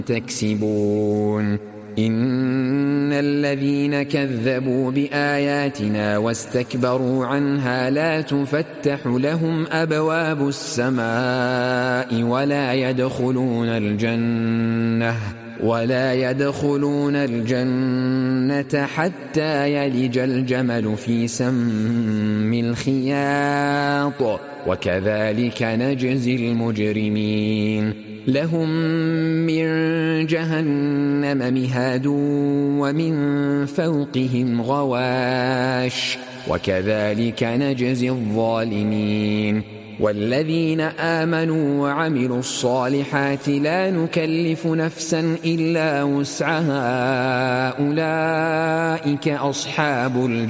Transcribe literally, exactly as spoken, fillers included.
تكسبون إن الذين كذبوا بآياتنا واستكبروا عنها لا تفتح لهم أبواب السماء ولا يدخلون الجنة ولا يدخلون الجنة حتى يلج الجمل في سم الخياط وكذلك نجزي المجرمين لهم من جهنم مهاد ومن فوقهم غواش وكذلك نجزي الظالمين والذين آمنوا وعملوا الصالحات لا نكلف نفسا إلا وسعها أولئك أصحاب الجنة